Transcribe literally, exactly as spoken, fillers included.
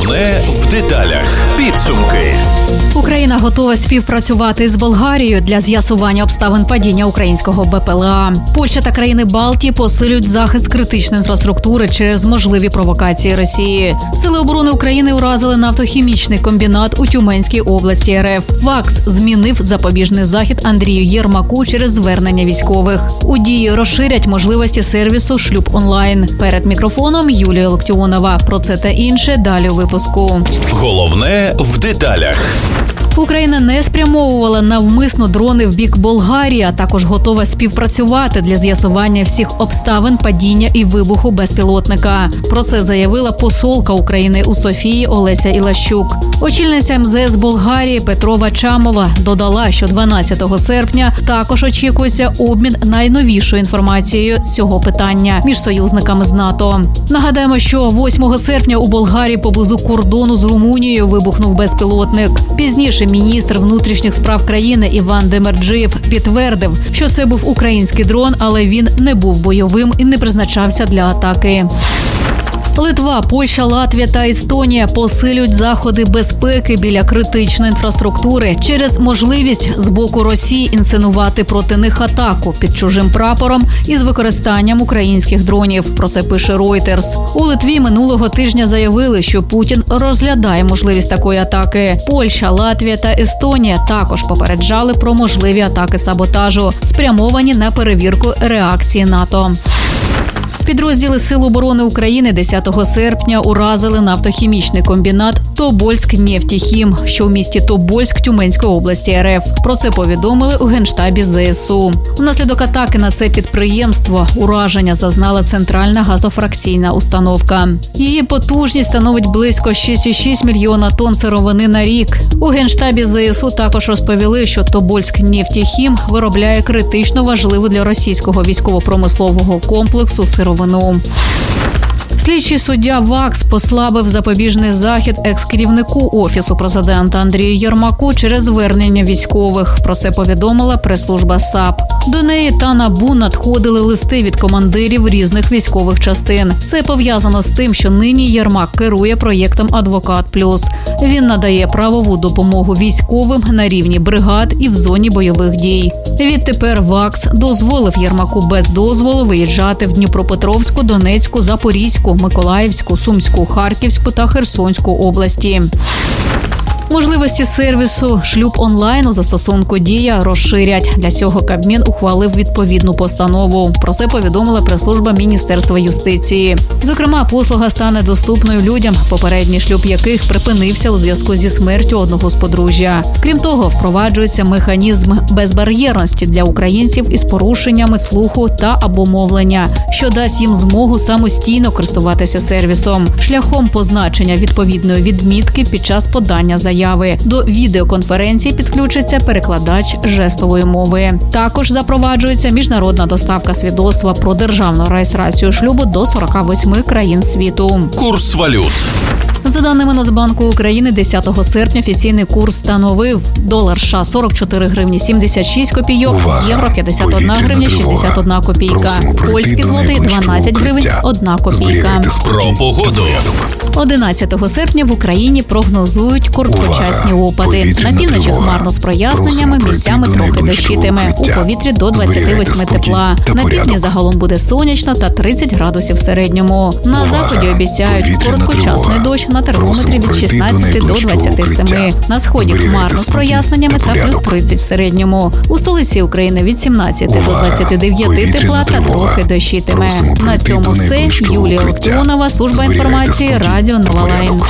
Головне в деталях. Підсумки. Україна готова співпрацювати з Болгарією для з'ясування обставин падіння українського Бе Пе Еле А. Польща та країни Балтії посилюють захист критичної інфраструктури через можливі провокації Росії. Сили оборони України уразили нафтохімічний комбінат у Тюменській області Ер Еф. ВАКС змінив запобіжний захід Андрію Єрмаку через звернення військових. У дії розширять можливості сервісу «Шлюб онлайн». Перед мікрофоном Юлія Локтіонова. Про це та інше далі у випуску. Головне в деталях. Україна не спрямовувала навмисно дрони в бік Болгарії, а також готова співпрацювати для з'ясування всіх обставин падіння і вибуху безпілотника. Про це заявила посолка України у Софії Олеся Ілащук. Очільниця Ем Зе Ес Болгарії Петрова Чамова додала, що дванадцятого серпня також очікується обмін найновішою інформацією з цього питання між союзниками з НАТО. Нагадаємо, що восьмого серпня у Болгарії поблизу кордону з Румунією вибухнув безпілотник. Пізніше міністр внутрішніх справ країни Іван Демерджиєв підтвердив, що це був український дрон, але він не був бойовим і не призначався для атаки. Литва, Польща, Латвія та Естонія посилюють заходи безпеки біля критичної інфраструктури через можливість з боку Росії інсценувати проти них атаку під чужим прапором із використанням українських дронів. Про це пише Reuters. У Литві минулого тижня заявили, що Путін розглядає можливість такої атаки. Польща, Латвія та Естонія також попереджали про можливі атаки саботажу, спрямовані на перевірку реакції НАТО. Підрозділи Сил оборони України десятого серпня уразили нафтохімічний комбінат «Тобольськ-Нефтехім», що в місті Тобольськ Тюменської області Ер Еф. Про це повідомили у Генштабі Зе Ес У. Внаслідок атаки на це підприємство ураження зазнала центральна газофракційна установка. Її потужність становить близько шість цілих шість мільйона тонн сировини на рік. У Генштабі Зе Ес У також розповіли, що «Тобольськ-Нефтехім» виробляє критично важливу для російського військово-промислового комплексу сировину. Слідчий суддя ВАКС послабив запобіжний захід екс-керівнику Офісу президента Андрію Єрмаку через звернення військових. Про це повідомила прес-служба САП. До неї та НАБУ надходили листи від командирів різних військових частин. Це пов'язано з тим, що нині Єрмак керує проєктом «Адвокат Плюс». Він надає правову допомогу військовим на рівні бригад і в зоні бойових дій. Відтепер ВАКС дозволив Єрмаку без дозволу виїжджати в Дніпропетровську, Донецьку, Запорізьку, Миколаївську, Сумську, Харківську та Херсонську області. Можливості сервісу «Шлюб онлайн» у застосунку «Дія» розширять. Для цього Кабмін ухвалив відповідну постанову. Про це повідомила прес-служба Міністерства юстиції. Зокрема, послуга стане доступною людям, попередній шлюб яких припинився у зв'язку зі смертю одного з подружжя. Крім того, впроваджується механізм безбар'єрності для українців із порушеннями слуху та або мовлення, що дасть їм змогу самостійно користуватися сервісом, шляхом позначення відповідної відмітки під час подання заяви. До відеоконференції підключиться перекладач жестової мови. Також запроваджується міжнародна доставка свідоцтва про державну реєстрацію шлюбу до сорока восьми країн світу. Курс валют. За даними Нацбанку України, десятого серпня офіційний курс становив долар США сорок чотири гривні сімдесят шість копійок, Увага! євро п'ятдесят одна гривня шістдесят одна копійка, польський злотий дванадцять гривень одна копійка. Про погоду. одинадцятого серпня в Україні прогнозують короткочасні опади. На півночі хмарно з проясненнями, місцями трохи дощитиме. У повітрі до двадцяти восьми тепла. На півдні загалом буде сонячно та тридцять градусів в середньому. На заході обіцяють короткочасний дощ на термометрі від шістнадцяти до двадцяти семи. На сході хмарно з проясненнями та плюс тридцять в середньому. У столиці України від сімнадцяти до двадцяти дев'яти тепла та трохи дощитиме. На цьому все. Юлія Локтіонова, служба інформації, радіо Нова Лайн.